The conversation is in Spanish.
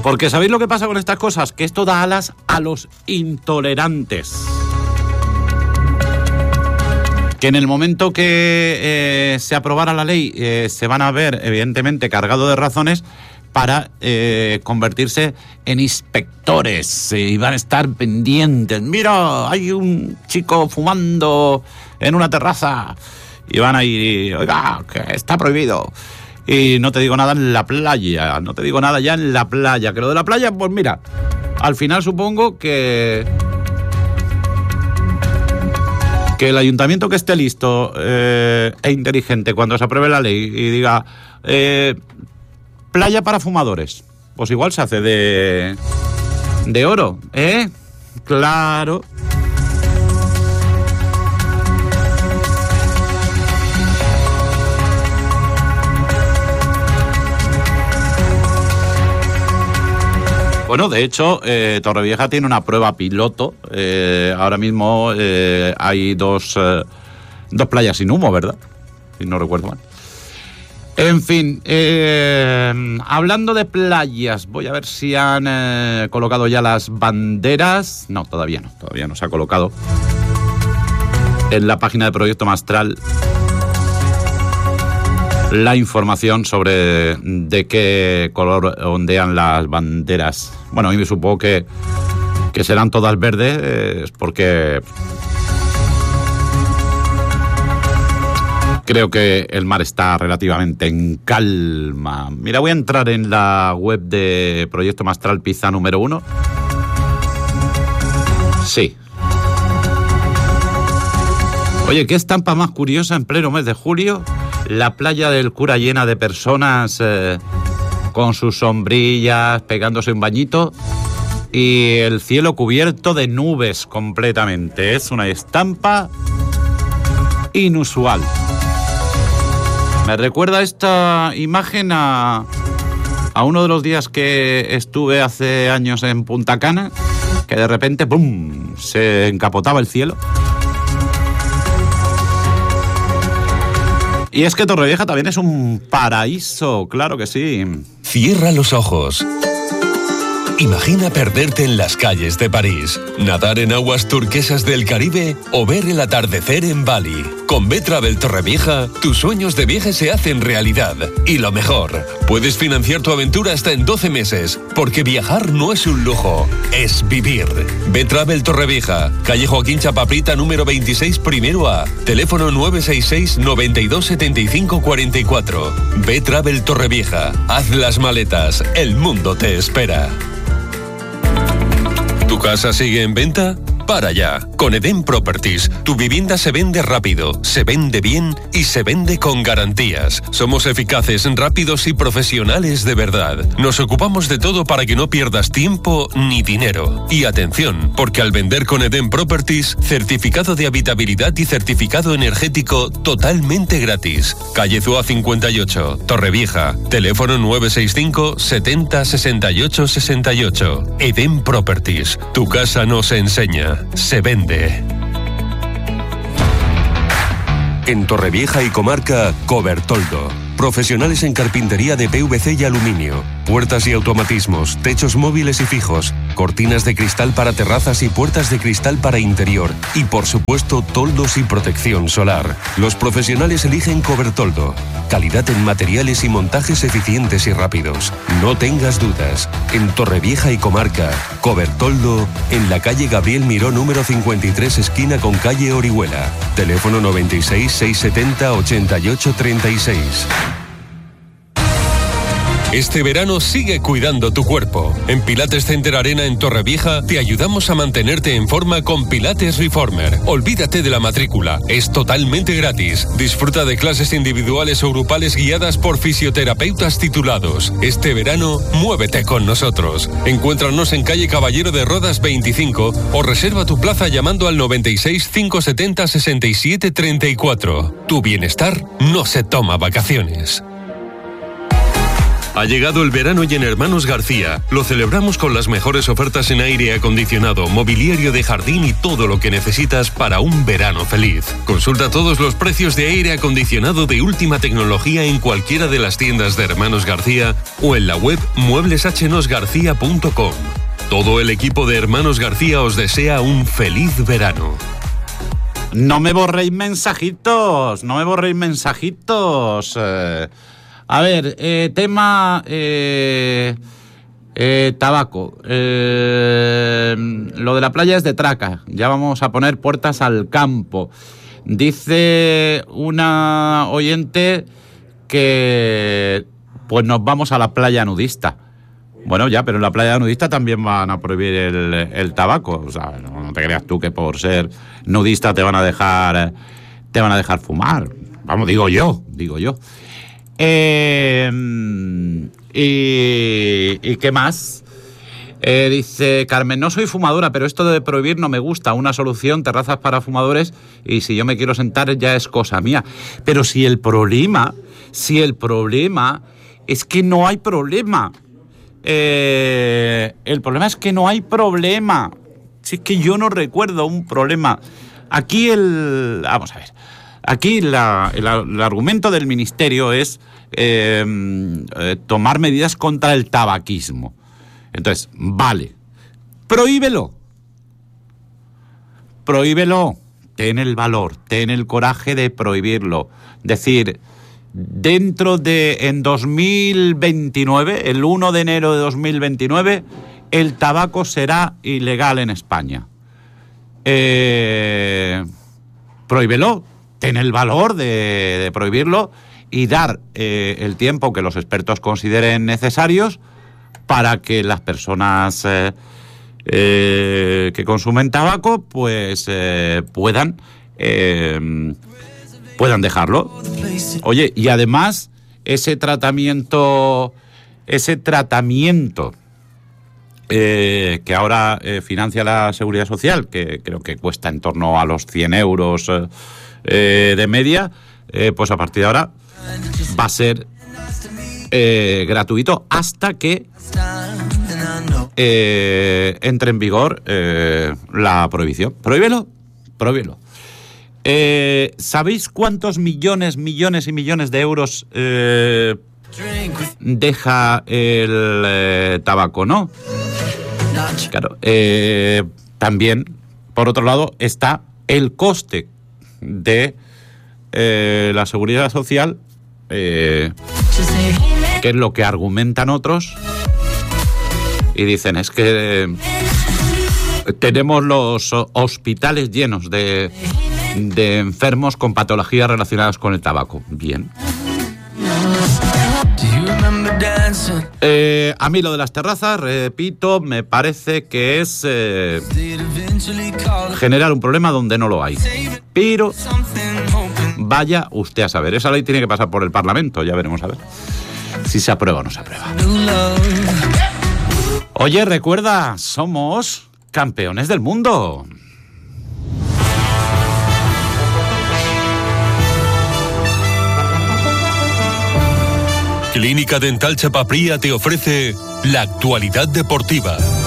Porque ¿sabéis lo que pasa con estas cosas? Que esto da alas a los intolerantes. Que en el momento que se aprobara la ley se van a ver, evidentemente, cargados de razones para convertirse en inspectores y van a estar pendientes. Mira, hay un chico fumando en una terraza y van a ir, oiga, que está prohibido. Y no te digo nada en la playa, no te digo nada ya en la playa. Que lo de la playa, pues mira, al final supongo que el ayuntamiento que esté listo e inteligente cuando se apruebe la ley y diga playa para fumadores, pues igual se hace de oro, ¿eh? Claro. Bueno, de hecho, Torrevieja tiene una prueba piloto. Ahora mismo hay dos playas sin humo, ¿verdad? Si no recuerdo mal. En fin, hablando de playas, voy a ver si han colocado ya las banderas. No, todavía no se ha colocado. En la página de Proyecto Mastral la información sobre de qué color ondean las banderas. Bueno, a mí me supongo que serán todas verdes, porque creo que el mar está relativamente en calma. Mira, voy a entrar en la web de Proyecto Mastral Pizza número 1. Sí. Oye, qué estampa más curiosa en pleno mes de julio. La playa del Cura llena de personas con sus sombrillas, pegándose un bañito, y el cielo cubierto de nubes completamente. Es una estampa inusual. Me recuerda esta imagen a uno de los días que estuve hace años en Punta Cana, que de repente ¡pum!, se encapotaba el cielo. Y es que Torrevieja también es un paraíso, claro que sí. Cierra los ojos. Imagina perderte en las calles de París, nadar en aguas turquesas del Caribe o ver el atardecer en Bali. Con Betravel Torrevieja, tus sueños de viaje se hacen realidad. Y lo mejor, puedes financiar tu aventura hasta en 12 meses, porque viajar no es un lujo, es vivir. Betravel Torrevieja, calle Joaquín Chapaprita número 26, primero A, teléfono 966 92 75 44. Betravel Torrevieja, haz las maletas, el mundo te espera. ¿Tu casa sigue en venta? Para ya. Con Eden Properties, tu vivienda se vende rápido, se vende bien y se vende con garantías. Somos eficaces, rápidos y profesionales de verdad. Nos ocupamos de todo para que no pierdas tiempo ni dinero. Y atención, porque al vender con Eden Properties, certificado de habitabilidad y certificado energético totalmente gratis. Calle Zúa 58, Torrevieja. Teléfono 965 70 68 68. Eden Properties. Tu casa nos enseña. Se vende. En Torrevieja y comarca, Cobertoldo. Profesionales en carpintería de PVC y aluminio, puertas y automatismos, techos móviles y fijos, cortinas de cristal para terrazas y puertas de cristal para interior y, por supuesto, toldos y protección solar. Los profesionales eligen Cobertoldo. Calidad en materiales y montajes eficientes y rápidos. No tengas dudas. En Torrevieja y comarca, Cobertoldo, en la calle Gabriel Miró número 53, esquina con calle Orihuela. Teléfono 96 670 88 36. Este verano sigue cuidando tu cuerpo. En Pilates Center Arena en Torrevieja te ayudamos a mantenerte en forma con Pilates Reformer. Olvídate de la matrícula, es totalmente gratis. Disfruta de clases individuales o grupales guiadas por fisioterapeutas titulados. Este verano, muévete con nosotros. Encuéntranos en calle Caballero de Rodas 25 o reserva tu plaza llamando al 96 570 67 34. Tu bienestar no se toma vacaciones. Ha llegado el verano y en Hermanos García lo celebramos con las mejores ofertas en aire acondicionado, mobiliario de jardín y todo lo que necesitas para un verano feliz. Consulta todos los precios de aire acondicionado de última tecnología en cualquiera de las tiendas de Hermanos García o en la web muebleshnosgarcía.com. Todo el equipo de Hermanos García os desea un feliz verano. No me borréis mensajitos, A ver, tema tabaco. Lo de la playa es de traca. Ya vamos a poner puertas al campo. Dice una oyente que pues nos vamos a la playa nudista. Bueno, ya, pero en la playa nudista también van a prohibir el tabaco. O sea, no te creas tú que por ser nudista te van a dejar fumar. Vamos, digo yo. ¿Y qué más? Dice Carmen, no soy fumadora, pero esto de prohibir no me gusta. Una solución, terrazas para fumadores, y si yo me quiero sentar ya es cosa mía. Pero si el problema es que no hay problema. El problema es que no hay problema. Si es que yo no recuerdo un problema. Aquí vamos a ver. Aquí el argumento del ministerio es tomar medidas contra el tabaquismo. Entonces, vale, prohíbelo. Ten el valor, ten el coraje de prohibirlo. Decir, en 2029, el 1 de enero de 2029, el tabaco será ilegal en España. Prohíbelo. Ten el valor de prohibirlo y dar el tiempo que los expertos consideren necesarios para que las personas que consumen tabaco pues puedan dejarlo. Oye, y además ese tratamiento que ahora financia la Seguridad Social, que creo que cuesta en torno a los 100 euros de media, pues a partir de ahora va a ser gratuito hasta que entre en vigor la prohibición. Prohíbelo. ¿Sabéis cuántos millones y millones de euros deja el tabaco, no? Claro. También, por otro lado, está el coste de la Seguridad Social, que es lo que argumentan otros, y dicen, es que tenemos los hospitales llenos de enfermos con patologías relacionadas con el tabaco. Bien. A mí lo de las terrazas, repito, me parece que es generar un problema donde no lo hay. Pero vaya usted a saber, esa ley tiene que pasar por el Parlamento, ya veremos a ver si se aprueba o no se aprueba. Oye, recuerda, somos campeones del mundo. Clínica Dental Chapapría te ofrece la actualidad deportiva.